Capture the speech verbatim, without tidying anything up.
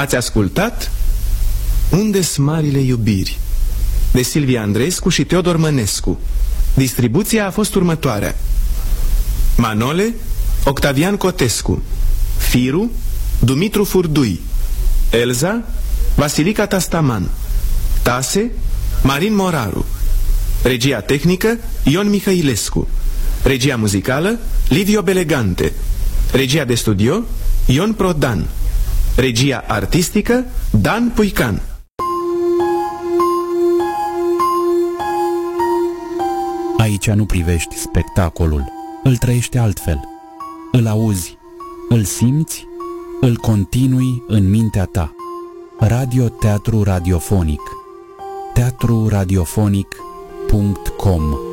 Ați ascultat Unde-s marile iubiri, de Silvia Andreescu și Teodor Mănescu. Distribuția a fost următoarea: Manole, Octavian Cotescu; Firu, Dumitru Furdui; Elza, Vasilica Tastaman; Tase, Marin Moraru; regia tehnică, Ion Mihailescu; regia muzicală, Livio Belegante; regia de studio, Ion Prodan; regia artistică, Dan Puican. Aici nu privești spectacolul, îl trăiești altfel. Îl auzi, îl simți, îl continui în mintea ta. Radio-teatru radiofonic. teatru radiofonic punct com